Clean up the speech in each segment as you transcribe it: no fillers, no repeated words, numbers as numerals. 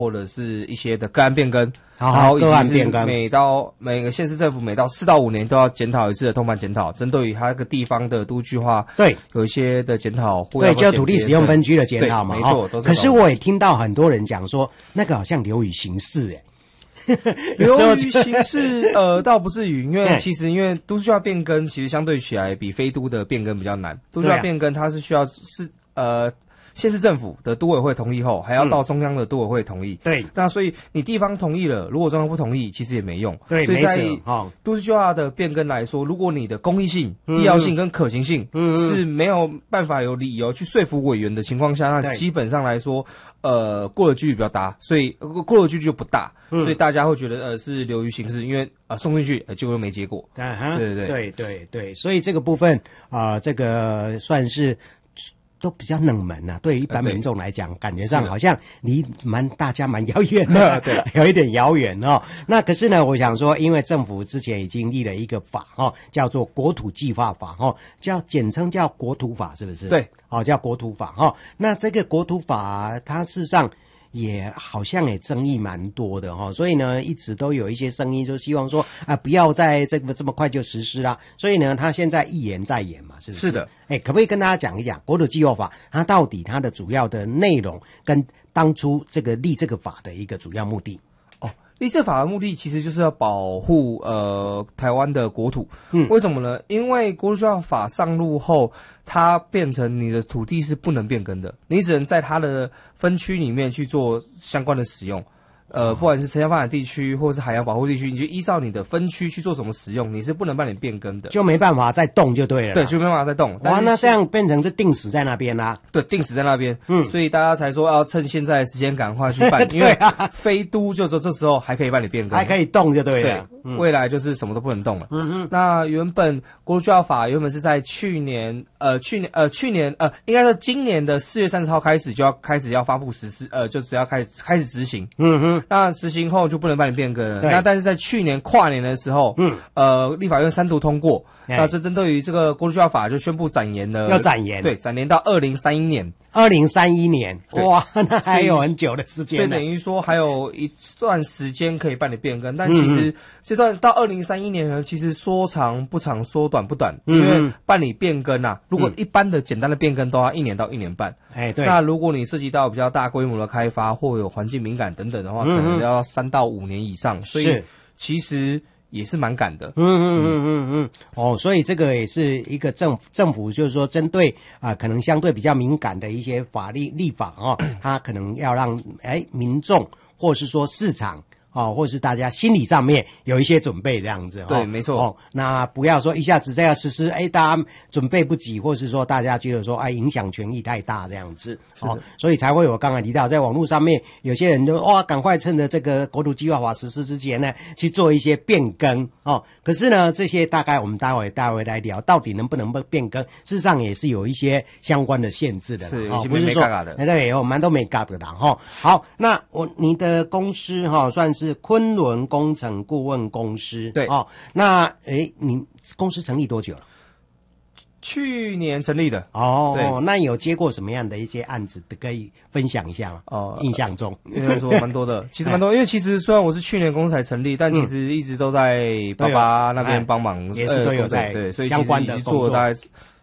或者是一些的个案变更， 然后以及是更每个县市政府每到4到5年都要检讨一次的通盘检讨，针对于它这个地方的都区化， 对， 有一些的检讨， 对，就土地使用分区的检讨嘛， 没错，都是。 可是我也听到很多人讲说，那个好像流于形式， 流于形式，倒不至于，因为其实因为都市计划变更，其实相对起来比非都的变更比较难。都市计划变更它是需要县市政府的都委会同意后，还要到中央的都委会同意。 对， 那所以你地方同意了，如果中央不同意，其实也没用。 对， 所以在都市计划的变更来说，如果你的公益性、必要性跟可行性是没有办法有理由去说服委员的情况下，那基本上来说，过的几率比较大，所以过的几率就不大，所以大家会觉得是流于形式，因为送进去结果又没结果。 对，所以这个部分这个算是。都比较冷门啊，对于一般民众来讲，感觉上好像离大家蛮遥远的，对，有一点遥远哦。那可是呢，我想说，因为政府之前已经立了一个法叫做国土计划法简称叫国土法，是不是？ 对， 叫国土法那这个国土法，它事实上也好像也争议蛮多的所以呢，一直都有一些声音，就希望说不要在这么快就实施啦。所以呢，他现在一言再言嘛，是不是？ 是的。 可不可以跟大家讲一讲国土计划法，它到底它的主要的内容跟当初这个立这个法的一个主要目的？ 立这法的目的其实就是要保护台湾的国土。为什么呢？因为国土计划法上路后，它变成你的土地是不能变更的，你只能在它的分区里面去做相关的使用。不管是城乡发展地区或是海洋保护地区，你就依照你的分区去做什么使用，你是不能帮你变更的， 就没办法再动就对了。 对，就没办法再动。 哇，那这样变成是定死在那边啦。 对，定死在那边。所以大家才说要趁现在的时间赶快去办，因为非都就说这时候还可以帮你变更， 还可以动就对了。 对，未来就是什么都不能动了。那原本国土计划法原本是在去年应该说今年的4月30号开始就要开始要发布实施，就只要开始执行。那执行后就不能帮你变更了。那但是在去年跨年的时候，立法院3读通过，那这针对于这个国土计划法就宣布展延了， 要展延， 对，展延到2031年。 2031年，哇，那还有很久的时间， 所以等于说还有一段时间可以办理变更。但其实这段到2031年呢，其实说长不长，说短不短，因为办理变更如果一般的简单的变更都要1年到1年半。 对。 那如果你涉及到比较大规模的开发或有环境敏感等等的话，可能要3到5年以上。所以其实也是蛮赶的。 所以这个也是一个政府就是说针对可能相对比较敏感的一些法律立法它可能要让民众或是说市场或是大家心理上面有一些准备这样子。 对，没错。 那不要说一下子再要实施，大家准备不及，或是说大家觉得说影响权益太大这样子。所以才会我刚才提到，在网络上面有些人就赶快趁着这个国土计划法实施之前呢，去做一些变更可是呢，这些大概我们待会来聊，到底能不能变更？事实上也是有一些相关的限制的， 是不是说对， 蛮都没嘎的啦好，那你的公司算是昆仑工程顾问公司， 对那你公司成立多久了？ 去年成立的。 对，那有接过什么样的一些案子可以分享一下吗？印象中应该说蛮多的，其实蛮多，因为其实虽然我是去年公司才成立，但其实一直都在爸爸那边帮忙， 也是都有在对，所以相关的其实做了大概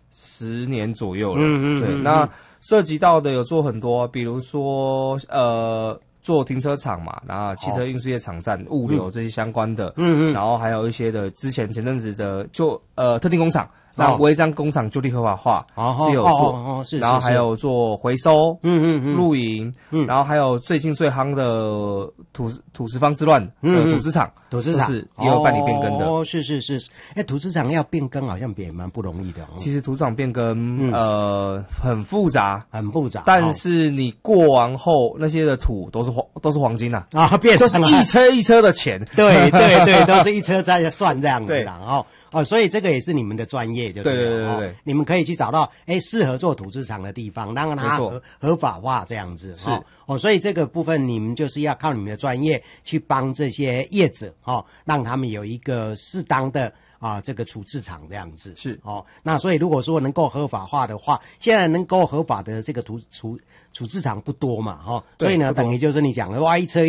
10年左右了。对，那涉及到的有做很多，比如说做停车场嘛，然后汽车运输业场站、物流这些相关的，然后还有一些的前阵子的特定工厂。那违章工厂就地合法化，这有做，然后还有做回收，露营，然后还有最近最夯的土石方之乱，土资厂是也有办理变更的。 是，土资厂要变更好像也蛮不容易的。 其实土资厂变更很复杂，但是你过完后那些的土都是黄金变成就是一车一车的钱， 对，都是一车在算这样子啦。所以这个也是你们的专业，就对， 你们可以去找到适合做土资厂的地方，让它合法化这样子。 是所以这个部分你们就是要靠你们的专业去帮这些业者让他们有一个适当的这个处置厂这样子。 是那所以如果说能够合法化的话，现在能够合法的这个处置厂不多嘛，所以呢，等于就是你讲的，哇，一车